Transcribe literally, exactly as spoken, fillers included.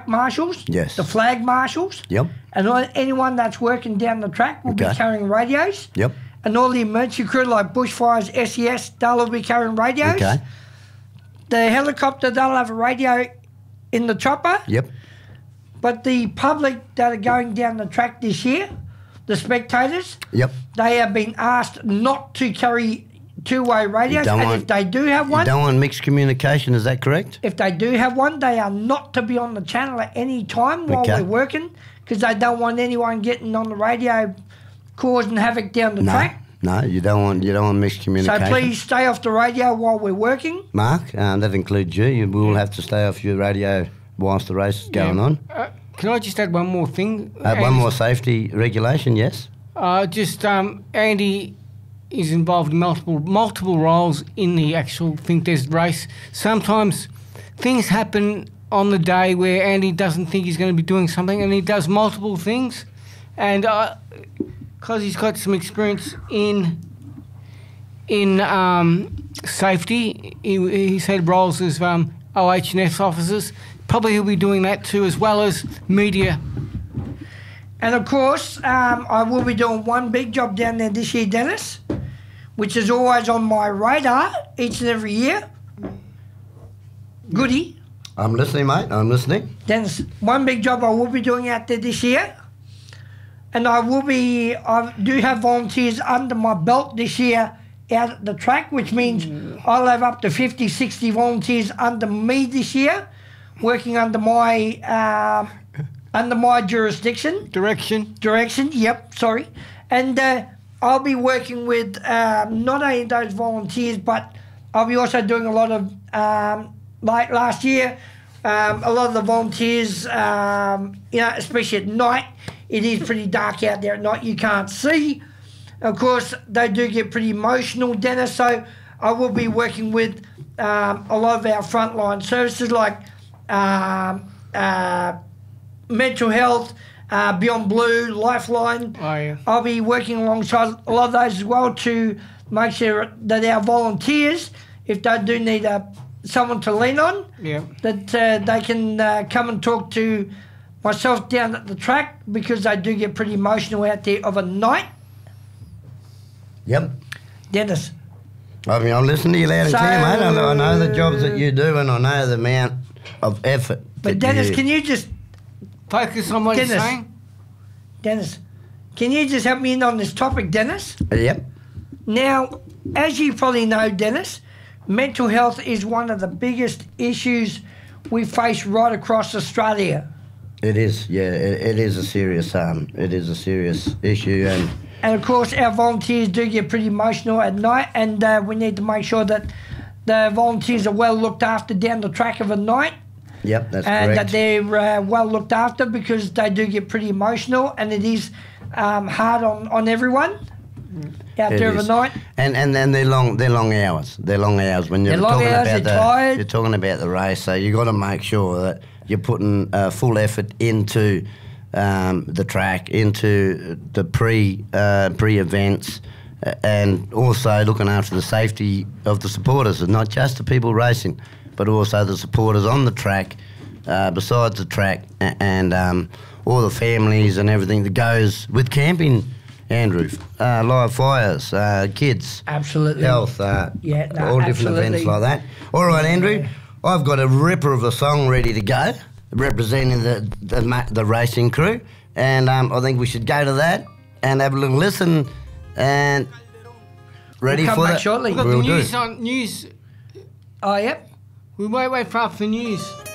track marshals, Yes. the flag marshals, Yep. and all, anyone that's working down the track will Okay. be carrying radios. Yep. And all the emergency crew like bushfires, S E S, they'll all be carrying radios. Okay. The helicopter, they'll have a radio in the chopper. Yep. But the public that are going down the track this year, the spectators, Yep. they have been asked not to carry two-way radios. don't And want- if they do have You one, don't want mixed communication, is that correct? if they do have one, they are not to be on the channel at any time while Okay. we're working, because they don't want anyone getting on the radio causing havoc down the No. track. No, you don't want you don't want mixed So communication. please stay off the radio while we're working. Mark, um, that includes you. You will have to stay off your radio whilst the race is going Yeah. on. Uh, can I just add one more thing? Uh, one And, more safety regulation, yes. Uh, just um, Andy is involved in multiple multiple roles in the actual Think Des race. Sometimes things happen on the day where Andy doesn't think he's going to be doing something, and he does multiple things. And because he's got some experience in in um, safety, he, he's had roles as um, O H and S officers. Probably he'll be doing that too, as well as media. And of course, um, I will be doing one big job down there this year, Dennis, which is always on my radar each and every year. Goody. I'm listening, mate. I'm listening. Dennis, one big job I will be doing out there this year. And I will be, I do have volunteers under my belt this year out at the track, which means I'll have up to fifty, sixty volunteers under me this year, working under my um, under my jurisdiction. Direction. Direction, yep, sorry. And uh, I'll be working with um, not only those volunteers, but I'll be also doing a lot of, um, like last year, um, a lot of the volunteers, um, you know, especially at night, it is pretty dark out there at night, you can't see. Of course, they do get pretty emotional, Dennis, so I will be working with um, a lot of our frontline services like um, uh, mental health, uh, Beyond Blue, Lifeline. Oh, yeah. I'll be working alongside a lot of those as well to make sure that our volunteers, if they do need a, someone to lean on, Yeah. that uh, they can uh, come and talk to myself down at the track, because they do get pretty emotional out there of a night. Yep. Dennis. I mean, I'm listening to you loud and So- clear, mate. I know, I know the jobs that you do, and I know the amount of effort. But that Dennis, you, can you just, Focus on what he's Dennis. saying. Dennis, can you just help me in on this topic, Dennis? Yep. Now, as you probably know, Dennis, mental health is one of the biggest issues we face right across Australia. It is. Yeah. It, it is a serious. Um. It is a serious issue, and And of course, our volunteers do get pretty emotional at night, and uh, we need to make sure that the volunteers are well looked after down the track of a night. yep, that's And that correct. they're uh, well looked after, because they do get pretty emotional, and it is um, hard on, on everyone out It there is. of a night. And and then they're long. They're long hours. They're long hours when you're They're long talking hours, about they're the. tired. You're talking about the race, so you got to make sure that you're putting uh, full effort into um, the track, into the pre uh, pre events, uh, and also looking after the safety of the supporters, and not just the people racing, but also the supporters on the track, uh, besides the track, a- and um, all the families and everything that goes with camping. Andrew, uh, live fires, uh, kids, Absolutely. health, uh, Yeah, no, all different absolutely. events like that. All right, Andrew, I've got a ripper of a song ready to go, representing the the, ma- the racing crew, and um, I think we should go to that and have a little listen. And ready We'll come for back that? shortly. We've got Will the do. news on news. Oh, yep. We won't wait for up for news.